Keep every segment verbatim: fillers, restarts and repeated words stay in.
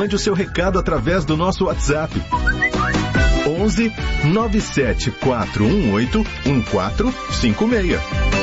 mande o seu recado através do nosso WhatsApp. onze nove sete quatro um oito um quatro cinco seis.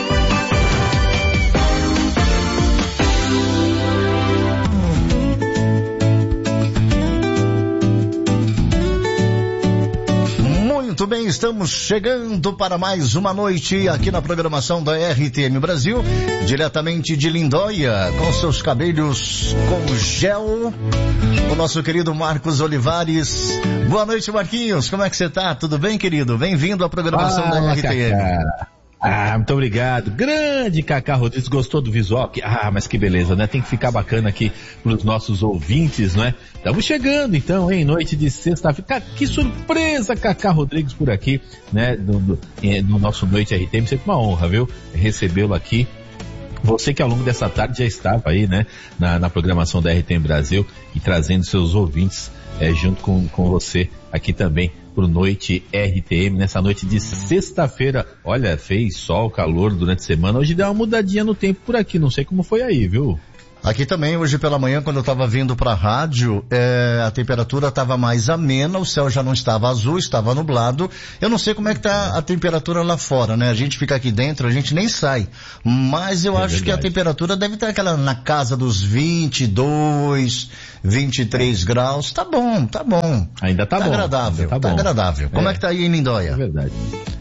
Muito bem, estamos chegando para mais uma noite aqui na programação da R T M Brasil, diretamente de Lindóia, com seus cabelos com gel, o nosso querido Marcos Olivares. Boa noite, Marquinhos, como é que você tá? Tudo bem, querido? Bem-vindo à programação ah, da R T M. Cacá. Ah, muito obrigado. Grande Cacá Rodrigues, gostou do visual? Ah, mas que beleza, né? Tem que ficar bacana aqui pros nossos ouvintes, não é? Estamos chegando então, hein? Noite de sexta-feira. Que surpresa, Cacá Rodrigues por aqui, né? No, no, no nosso Noite R T M, sempre uma honra, viu? Recebê-lo aqui. Você que ao longo dessa tarde já estava aí, né? Na, na programação da R T M Brasil e trazendo seus ouvintes é, junto com, com você aqui também pro Noite R T M, nessa noite de sexta-feira. Olha, fez sol, calor durante a semana. Hoje deu uma mudadinha no tempo por aqui, não sei como foi aí, viu? Aqui também, hoje pela manhã, quando eu estava vindo para a rádio, é, a temperatura estava mais amena, o céu já não estava azul, estava nublado. Eu não sei como é que está a temperatura lá fora, né? A gente fica aqui dentro, a gente nem sai. Mas eu é acho verdade. que a temperatura deve estar aquela na casa dos vinte e dois, vinte e três graus. Tá bom, tá bom. Ainda tá, tá bom. Agradável, tá, tá bom. agradável. Como é, é que tá aí em Lindóia? É verdade.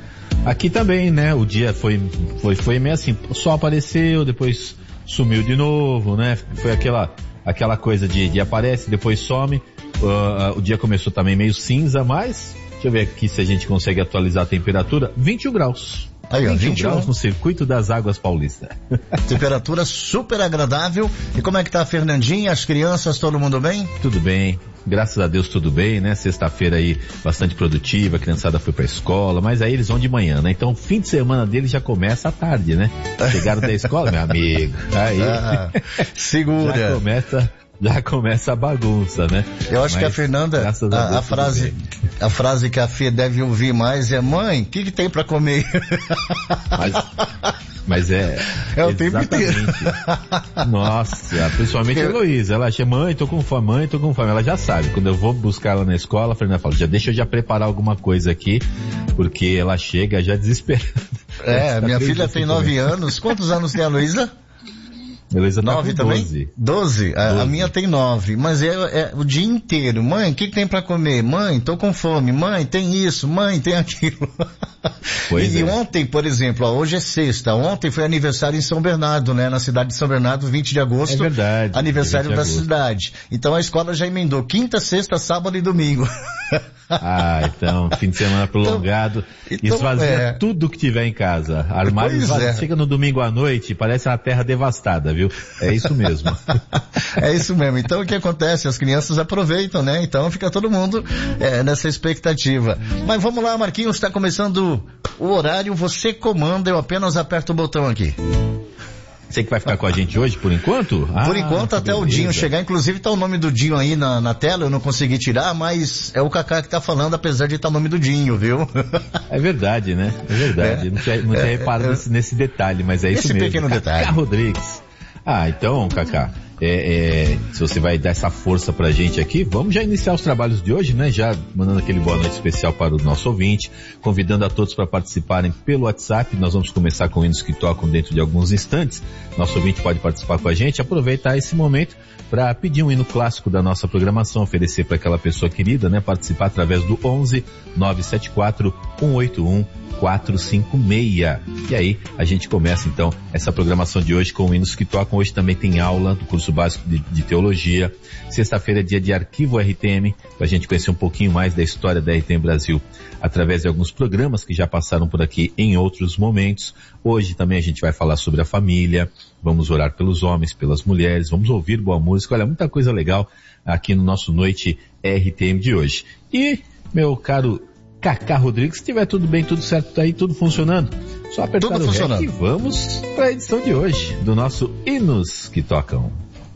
Aqui também, né? O dia foi, foi, foi meio assim, o sol apareceu, depois sumiu de novo, né? Foi aquela, aquela coisa de, de aparece, depois some. Uh, uh, o dia começou também meio cinza, mas deixa eu ver aqui se a gente consegue atualizar a temperatura. vinte e um graus. Aí, ó, vinte e um vinte e um graus no Circuito das Águas Paulista. Temperatura super agradável. E como é que tá a Fernandinha, as crianças, todo mundo bem? Tudo bem. Graças a Deus tudo bem, né? Sexta-feira aí bastante produtiva, a criançada foi pra escola, mas aí eles vão de manhã, né? Então o fim de semana deles já começa à tarde, né? Chegaram da escola, meu amigo. Aí. Ah, segura. Já começa, já começa a bagunça, né? Eu acho mas, que a Fernanda, a, a, Deus, a frase, a frase que a Fê deve ouvir mais é: mãe, o que que tem pra comer? Mas, mas é... É o tempo inteiro. Nossa, principalmente a Heloísa, ela acha, mãe, tô com fome, mãe, tô com fome. Ela já sabe, quando eu vou buscar ela na escola, a Fernanda fala, já deixa eu já preparar alguma coisa aqui, porque ela chega já desesperada. É, minha filha tem nove anos. Quantos anos tem a Heloísa? Heloísa tá nove também? doze. doze? A, a minha tem nove. Mas é, é o dia inteiro. Mãe, o que, que tem pra comer? Mãe, tô com fome. Mãe, tem isso. Mãe, tem aquilo. Pois e é. ontem, por exemplo, ó, hoje é sexta. Ontem foi aniversário em São Bernardo, né? Na cidade de São Bernardo, vinte de agosto. É verdade. Aniversário da cidade. Então a escola já emendou quinta, sexta, sábado e domingo. Ah, então, fim de semana prolongado. Então, esvazia é. tudo que tiver em casa. Armário esvazio. É. Chega no domingo à noite, parece uma terra devastada, viu? É isso mesmo. É isso mesmo. Então o que acontece? As crianças aproveitam, né? Então fica todo mundo é, nessa expectativa. Mas vamos lá, Marquinhos, está começando o horário. Você comanda, eu apenas aperto o botão aqui. Você que vai ficar com a gente hoje, por enquanto? Ah, por enquanto, até beleza. O Dinho chegar. Inclusive, tá o nome do Dinho aí na, na tela, eu não consegui tirar, mas é o Cacá que tá falando, apesar de estar tá o nome do Dinho, viu? É verdade, né? É verdade. É, não tinha, não tinha é, reparado é, nesse, nesse detalhe, mas é isso mesmo. Esse pequeno detalhe. Cacá Rodrigues. Ah, então, Cacá, é, é, se você vai dar essa força pra gente aqui, vamos já iniciar os trabalhos de hoje, né? Já mandando aquele boa noite especial para o nosso ouvinte, convidando a todos para participarem pelo WhatsApp. Nós vamos começar com hinos que tocam dentro de alguns instantes. Nosso ouvinte pode participar com a gente, aproveitar esse momento para pedir um hino clássico da nossa programação, oferecer para aquela pessoa querida, né? Participar através do onze nove sete quatro um oito um quatro cinco seis. E aí, a gente começa então essa programação de hoje com hinos que tocam. Hoje também tem aula do curso básico de, de teologia. Sexta-feira é dia de arquivo R T M, para a gente conhecer um pouquinho mais da história da R T M Brasil, através de alguns programas que já passaram por aqui em outros momentos. Hoje também a gente vai falar sobre a família, vamos orar pelos homens, pelas mulheres, vamos ouvir boa música. Olha, muita coisa legal aqui no nosso Noite R T M de hoje. E, meu caro Cacá Rodrigues, se tiver tudo bem, tudo certo, tá aí, tudo funcionando, só apertar tudo o REC e vamos para a edição de hoje do nosso Hinos que Tocam.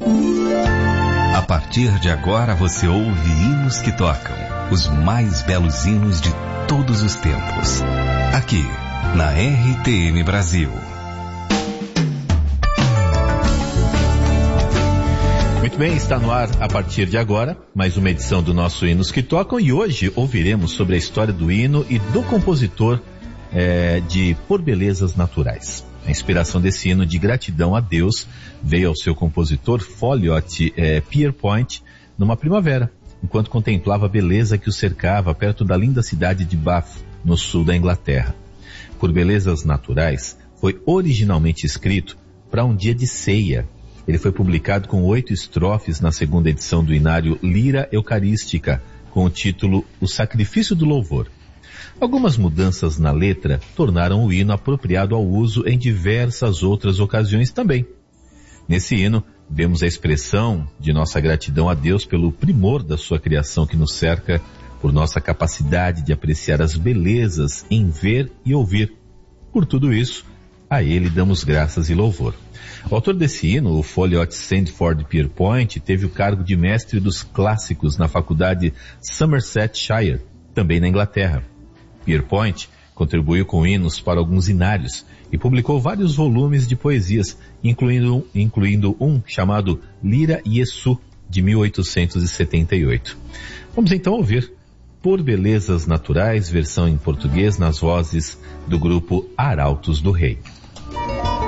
A partir de agora você ouve Hinos que Tocam, os mais belos hinos de todos os tempos, aqui na R T M Brasil. Muito Muito bem, está no ar a partir de agora, mais uma edição do nosso Hinos que Tocam, e hoje ouviremos sobre a história do hino e do compositor é, de Por Belezas Naturais. A inspiração desse hino de gratidão a Deus veio ao seu compositor Folliot é, Pierpoint numa primavera, enquanto contemplava a beleza que o cercava perto da linda cidade de Bath, no sul da Inglaterra. Por Belezas Naturais foi originalmente escrito para um dia de ceia. Ele foi publicado com oito estrofes na segunda edição do hinário Lira Eucarística, com o título O Sacrifício do Louvor. Algumas mudanças na letra tornaram o hino apropriado ao uso em diversas outras ocasiões também. Nesse hino, vemos a expressão de nossa gratidão a Deus pelo primor da sua criação que nos cerca, por nossa capacidade de apreciar as belezas em ver e ouvir. Por tudo isso, a Ele damos graças e louvor. O autor desse hino, o Folliot Sandford Pierpoint, teve o cargo de mestre dos clássicos na faculdade Somersetshire, também na Inglaterra. Pierpoint contribuiu com hinos para alguns hinários e publicou vários volumes de poesias, incluindo, incluindo um chamado Lira Iesu, de mil oitocentos e setenta e oito. Vamos então ouvir Por Belezas Naturais, versão em português, nas vozes do grupo Arautos do Rei.